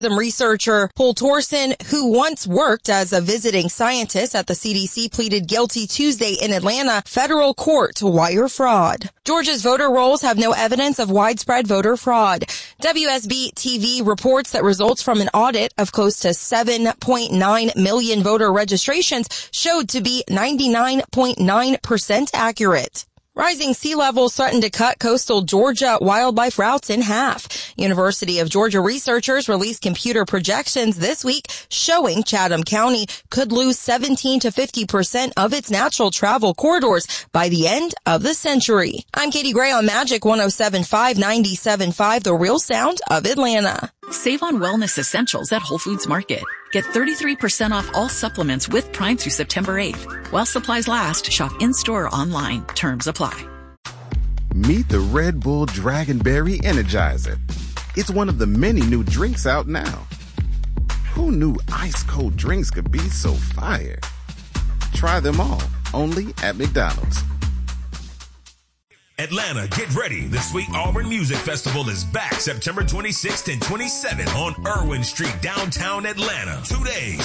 Researcher Paul Torsen, who once worked as a visiting scientist at the CDC, pleaded guilty Tuesday in Atlanta federal court to wire fraud. Georgia's voter rolls have no evidence of widespread voter fraud. WSB TV reports that results from an audit of close to 7.9 million voter registrations showed to be 99.9% accurate. Rising sea levels threaten to cut coastal Georgia wildlife routes in half. University of Georgia researchers released computer projections this week showing Chatham County could lose 17 to 50% of its natural travel corridors by the end of the century. I'm Katie Gray on Magic 107.5, 97.5, the real sound of Atlanta. Save on wellness essentials at Whole Foods Market. Get 33% off all supplements with Prime through September 8th. While supplies last, shop in-store or online. Terms apply. Meet the Red Bull Dragonberry Energizer. It's one of the many new drinks out now. Who knew ice-cold drinks could be so fire? Try them all, only at McDonald's. Atlanta, get ready. The Sweet Auburn Music Festival is back September 26th and 27th on Irwin Street, downtown Atlanta. 2 days.